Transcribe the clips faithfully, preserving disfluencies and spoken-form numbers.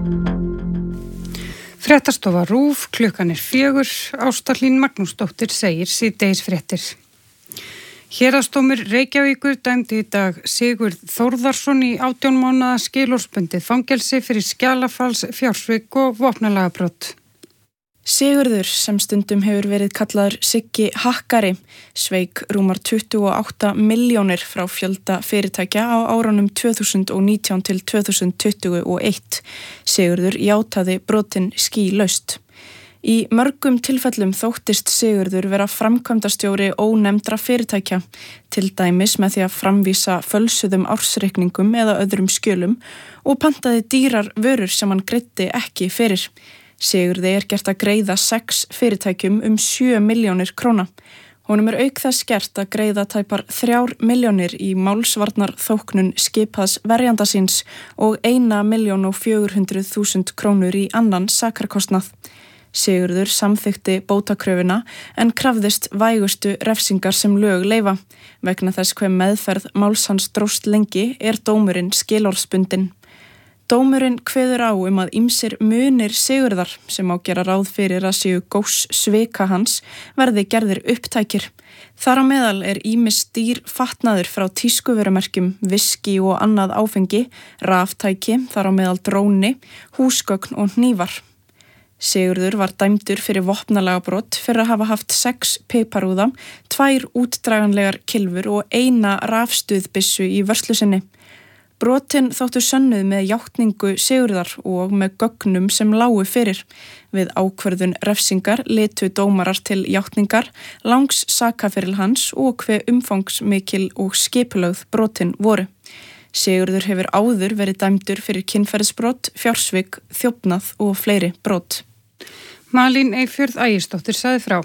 Fréttastofa RÚV, klukkan er fjögur, Ásta Hlín Magnúsdóttir segir síðdegisfréttir. Héraðsdómur Reykjavíkur dæmdi í dag Sigurð Þórðarsson í átján mánaða skilorðsbundið fangelsi fyrir skjalafals, fjársvik og vopnalagabrot. Sigurður, sem stundum hefur verið kallaður Siggi hakkari, sveik rúmar tuttugu og átta milljónir frá fjölda fyrirtækja á árunum tvö þúsund og nítján til tvö þúsund tuttugu og eitt. Sigurður játaði brotin skýlaust. Í mörgum tilfellum þóttist Sigurður vera framkvæmdastjóri ónefndra fyrirtækja, til dæmis með því að framvísa fölsuðum ársreikningum eða öðrum skjölum og pantaði dýrar vörur sem hann greiddi ekki fyrir. Sigurði er gert að greiða sex fyrirtækjum um sjö milljónir króna. Honum er auk þess gert að greiða tæpar þrjár milljónir í málsvarnar þóknun skipaðs verjanda síns og eina milljón og fjögur hundruð þúsund krónur í annan sakarkostnað. Sigurður samþykkti bótakröfuna en krafðist vægustu refsingar sem lög leyfa. Vegna þess hve meðferð máls hans dróst lengi er dómurinn skilorðsbundinn. Dómurinn kveður á um að ýmsir munir Sigurðar, sem á gera ráð fyrir að séu góss svika hans, verði gerðir upptækir. Þar á meðal er ýmis dýr fatnaður frá tískuvörumerkjum, viski og annað áfengi, raftæki, þar á meðal dróni, húsgögn og hnífar. Sigurður var dæmdur fyrir vopnalagabrot fyrir að hafa haft sex piparúða, tvær útdraganlegar kylfur og eina rafstuðbyssu í vörslu sinni. Brotin þóttu sönnuð með játningu Sigurðar og með gögnum sem lágu fyrir. Við ákvörðun refsingar litu dómarar til játningar, langs sakaferil hans og hve umfangsmikil og skipulögð brotin voru. Sigurður hefur áður verið dæmdur fyrir kynferðisbrot, fjársvik, þjófnað og fleiri brot. Malín Eyfjörð Ægisdóttir sagði frá.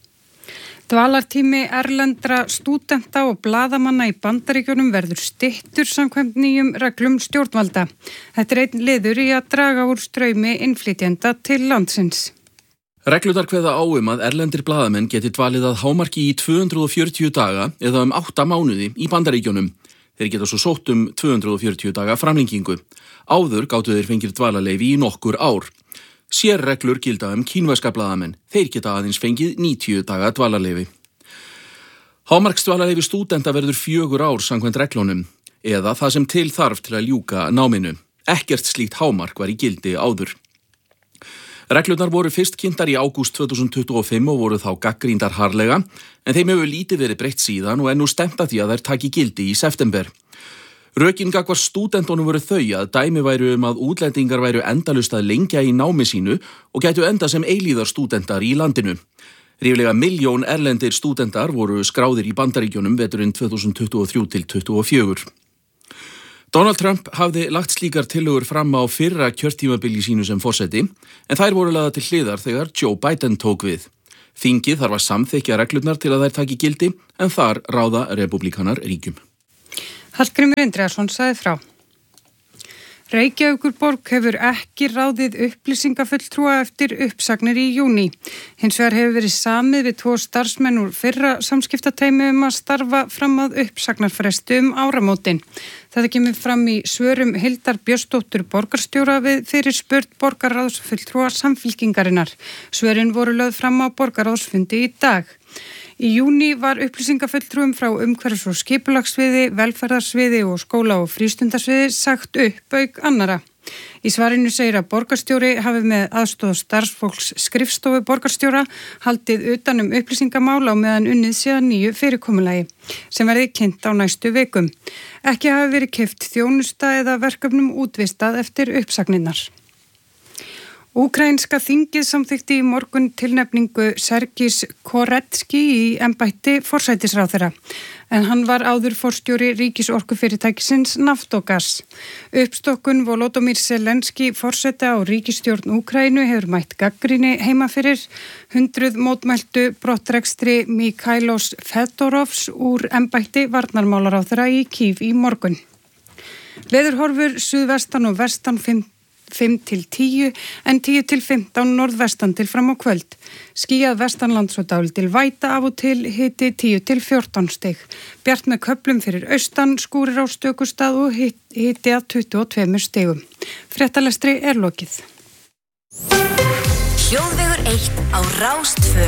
Dvalartími erlendra stúdenta og blaðamanna í Bandaríkjunum verður styttur samkvæmt nýjum reglum stjórnvalda. Þetta er einn liður í að draga úr straumi innflytjenda til landsins. Reglurnar kveða á um að erlendir blaðamenn geti dvalið að hámarki í tvö hundruð fjörutíu daga eða um átta mánuði í Bandaríkjunum. Þeir geta svo sótt um tvö hundruð fjörutíu daga framlengingu. Áður gátu þeir fengið dvalarleyfi í nokkur ár. Sérreglur gilda um kínverska blaðamenn. Þeir geta aðeins fengið níutíu daga dvalarleyfi. Hámarksdvalarleyfi stúdenta verður fjögur ár samkvæmt reglunum, eða það sem til þarf til að ljúka náminu. Ekkert slíkt hámark var í gildi áður. Reglurnar voru fyrst kynntar í ágúst tvö þúsund tuttugu og fimm og voru þá gagnrýndar harðlega, en þeim hefur lítið verið breytt síðan og er nú stefnt að því að þær taki gildi í september. Rökin gagnvart stúdentunum voru þau að dæmi væru um að útlendingar væru endalaust að lengja í námi sínu og gætu enda sem eilíðar stúdentar í landinu. Ríflega milljón erlendir stúdentar voru skráðir í Bandaríkjunum veturinn tvö þúsund tuttugu og þrjú til tuttugu og fjögur. Donald Trump hafði lagt slíkar tillögur fram á fyrra kjörtímabili sínu sem forseti, en þær voru lagðar til hliðar þegar Joe Biden tók við. Þingið þarf að samþykkja reglurnar til að þær taki gildi, en þar ráða repúblikanar ríkjum. Hallgrímur Indriðason sagði frá. Reykjavíkurborg hefur ekki ráðið upplýsingafulltrúa eftir uppsagnir í júní. Hins vegar hefur verið samið við tvo starfsmenn úr fyrra samskiptateymi um að starfa fram að uppsagnarfrestu um áramótin. Þetta kemur fram í svörum Hildar Björnsdóttur borgarstjóra við fyrirspurn borgarráðsfulltrúa Samfylkingarinnar. Svörin voru lögð fram á borgarráðsfundi í dag. Í júní var upplýsingafulltrúum frá umhverfis- og skipulagssviði, velferðarsviði og skóla- og frístundarsviði sagt upp auk annara. Í svarinu segir að borgarstjóri hafi með aðstoð starfsfólks skrifstofu borgarstjóra haldið utan um upplýsingamál á meðan unnið séðan nýju fyrirkomulagi sem verði kynnt á næstu vikum. Ekki hafi verið keypt þjónusta eða verkefnum útvistað eftir uppsagnirnar. Úkraínska þingið samþykkti í morgun tilnefningu Sergis Koretski í embætti forsætisráðherra, en hann var áður forstjóri ríkisorkufyrirtækisins Naftogaz. Uppstokkun Volodymyr Zelenski forseta á ríkisstjórn Úkraínu hefur mætt gagnrýni heima fyrir. Hundruð mótmæltu brottrekstri Mikhailos Fedorovs úr embætti varnarmálaráðherra í Kív í morgun. Veðurhorfur suðvestan og vestan fimm fimm til tíu en tíu til fimmtán norðvestan til fram á kvöld. Skýjað vestanlands og dálítil væta af og til, hiti tíu til fjórtán stig. Bjart með köflum fyrir austan, skúrir á stökustað og hiti að tuttugu og tveimur stigum. Fréttalestri er lokið. Hljóðvegur eitt á Rás tvö.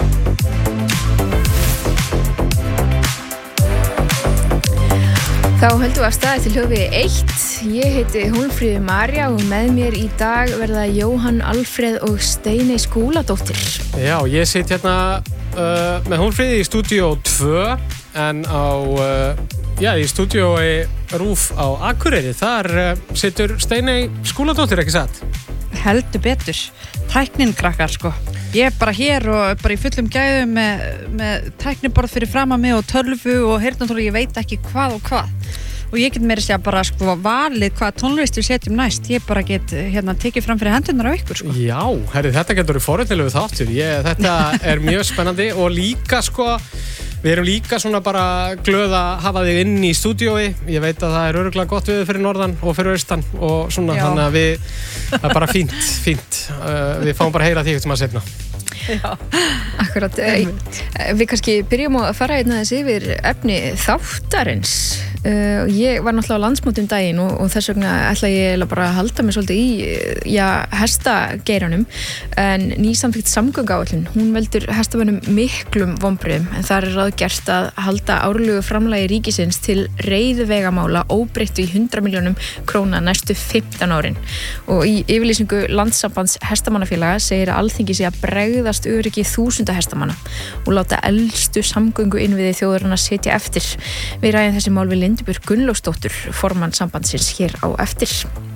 Þá höldum við að staði til hljóðvegi eitt. Ég heiti Hólmfríður María og með mér í dag verða Jóhann Alfreð og Steiney Skúladóttir. Já, ég sit hérna uh, með Hólmfríði í stúdíó tvö en á, uh, já, í stúdíói Rúf á Akureyri. Þar uh, situr Steiney Skúladóttir, ekki satt? Heldur betur. Tæknin krakkar, sko. Ég er bara hér og bara í fullum gæðum með, með tækniborð fyrir fram að mig og tölvu og heyrnartól, ég veit ekki hvað og hvað. Og ég get meira að segja bara sko valið hvað tónlist við setjum næst. Ég bara get hérna tekið fram fyrir hendurnar á ykkur, sko. Já, herri, þetta getur verið forvitnilegu þáttur. Ég, þetta er mjög spennandi og líka sko, við erum líka svona bara glöð að hafa þig inn í stúdíói. Ég veit að það er örugglega gott við fyrir norðan og fyrir austan og svona, Já. Þannig að við, það er bara fínt, fínt. Uh, við fáum bara að heyra því eftir maður setna. Já, akkurat. Við kannski byrjum að fara hérna þessi yfir efni þáttarins. Uh, ég var náttúrulega á landsmótum daginn og, og þess vegna ætla ég bara að halda mig svolítið í já, hestageiranum, en nýsamþykkt samgönguáætlun, hún veldur hestamönnum miklum vonbrigðum, en það er ráðgert að halda árlegu framlagi ríkisins til reiðvegamála óbreyttu í hundrað milljónum króna næstu fimmtán árin. Og í yfirlýsingu Landssambands hestamannafélaga segir að Alþingi sé að bregðast öryggi þúsunda hestamanna og láta elstu samgöngu innviði þjóðarinnar sitja eftir. Við ræðum þessi mál við Lindbjörg Gunnlaugsdóttur, formann sambandsins, hér á eftir.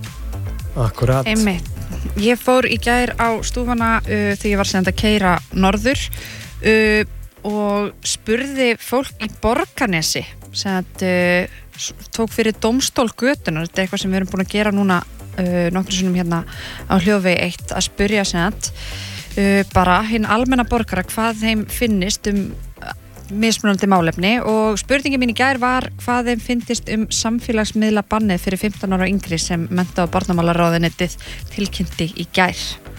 Akkurat. Einmitt. Ég fór í gær á stúfana uh, þegar ég var senda að keyra norður uh, og spurði fólk í Borgarnesi sem að uh, tók fyrir dómstól götunar. Þetta er eitthvað sem við erum búin að gera núna uh, nokkrum sinnum hérna á hljóðvegi eitt, að spyrja sem að uh, bara hinn almenna borgara hvað þeim finnist um mismunandi málefni, og spurningin mín í gær var hvað þeim finnist um samfélagsmiðla bannið fyrir fimmtán ára og yngri sem mennta- og barnamálaráðuneytið tilkynnti í gær.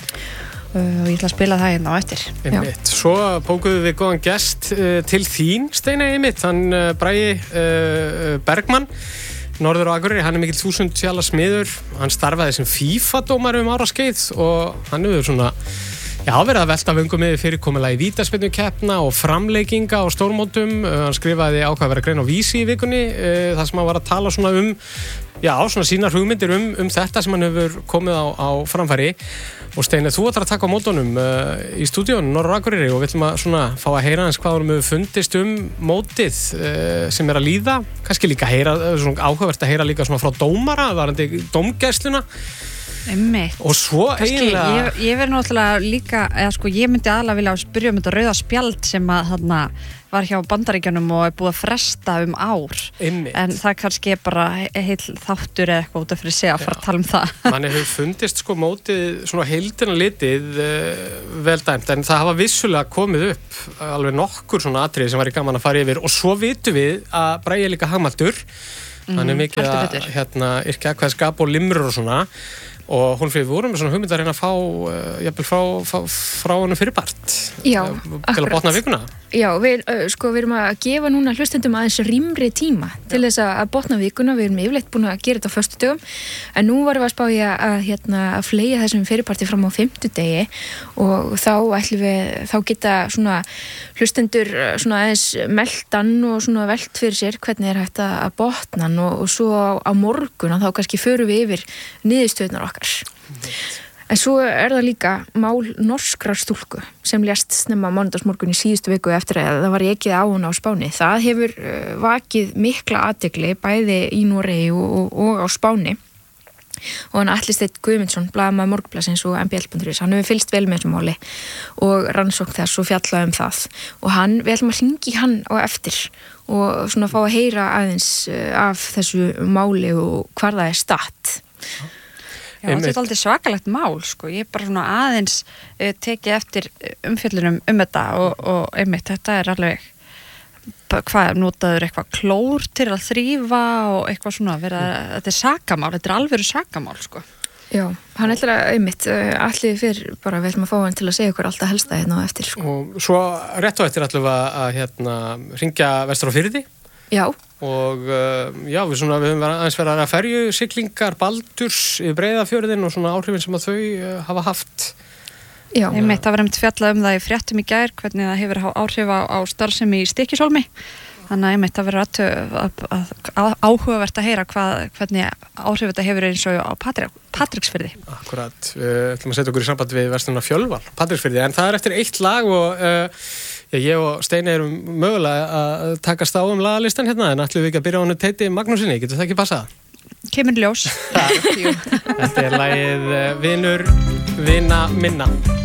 Uh, og ég ætla að spila það hérna á eftir. Einmitt. Svo bókuðum við góðan gest uh, til þín, Steiney, einmitt, hann uh, Bragi uh, Bergmann, norður á Akureyri. Hann er mikill þúsund sjala smiður, hann starfaði sem FIFA-dómari um áraskeið og hann hefur svona Já, verið að velta vöngum yfir fyrirkomulagi vítaspyrnukeppna og framleikinga á stórmótum. Uh, hann skrifaði ákvað að vera grein á Vísi í vikunni, uh, þar sem hann var að tala svona um, já, svona sínar hugmyndir um, um þetta sem hann hefur komið á, á framfæri. Og Steiney, þú ætlar að taka á mótunum uh, í stúdíónu Norður Akureyri og við ætlum að svona fá að heyra hans hvað hann hefur fundist um mótið uh, sem er að líða. Kannski líka heyra, svona áhugavert að heyra líka svona frá dómara, varandi dómgæsluna. Einmitt. Og svo Kanski, eiginlega ég, ég verð náttúrulega líka eða sko ég myndi aðalega vilja spyrja um þetta rauða spjald sem að þarna var hjá Bandaríkjunum og er búið að fresta um ár. Einmitt. En það kannski er bara heill þáttur eða eitthvað út af fyrir sig að fara að tala um það. Manni hefur fundist sko mótið svona heildina litið uh, vel dæmt, en það hafa vissulega komið upp alveg nokkur svona atriði sem væri gaman að fara yfir, og svo vitum við að Bragi er líka hagmæltur, mm, hann er mikið að hérna, yrkja hvað skap og limrur og svona. Og Hólmfríður, við vorum með svona hugmynd að reyna að fá uh, jafnvel frá, frá, frá hann fyrirbart. Já, uh, til að botna vikuna. Já, við, uh, sko, við erum að gefa núna hlustendum aðeins rýmri tíma til þess að botna vikuna. Við erum yfirleitt búin að gera þetta á föstudögum, en nú varum við að spá í að, að, hérna, að fleygja þessum fyrirparti fram á fimmtudegi, og þá ætlum við, þá geta svona hlustendur svona aðeins meldan og svona velt fyrir sér hvernig er hægt að botna hann, og, og svo á, á morgun og þá kannski förum við yfir niðurstöðnar okkar. En svo er það líka mál norskrar stúlku sem lést snemma mánudagsmorgun í síðustu viku eftir að það var ekið á hana á Spáni. Það hefur uh, vakið mikla athygli bæði í Noregi og, og, og á Spáni. Og hann Atli Steinn Guðmundsson, blaðamaður Morgunblaðsins og M B L punktur is, hann hefur fylgst vel með þessu máli og rannsókn þess og fjallað um það. Og hann, við ætlum að hringi hann á eftir og svona fá að heyra aðeins af þessu máli og hvar það er statt. Já, þetta er aldrei svakalegt mál, sko. Ég er bara svona aðeins uh, tekið eftir umfjöllunum um þetta og, og einmitt, þetta er alveg, hvað, notaður eitthvað klór til að þrífa og eitthvað svona, vera, þetta er sakamál, þetta er alvöru sakamál, sko. Já, hann ætlar að einmitt allir fyrr bara við ætlum að fá hann til að segja okkur alltaf helsta hérna á eftir sko. Og svo rétt á eftir ætlum við að hérna ringja vestur á Firði. Já. Og uh, já, við, svona, við höfum aðeins verið að ferju siglingar Baldurs í Breiðafjörðin og svona áhrifin sem að þau uh, hafa haft. Já. Einmitt, það var einmitt fjallað um það í fréttum í gær hvernig það hefur áhrif á, á starfsemi í Stykkishólmi. Þannig að einmitt það verður áhugavert að heyra hvað, hvernig áhrif þetta hefur eins og á Patrik, Patreksfirði. Akkurat, við ætlum að setja okkur í samband við verslunarna Fjölvar, Patreksfirði, en það er eftir eitt lag og uh, ég og Steini erum mögulega að takast á um lagalistan hérna, en ætlum við ekki að byrja á hann Teiti Magnúsinni, getur það ekki passað? Kemur ljós. Þetta er lagið Vinur, vina minna.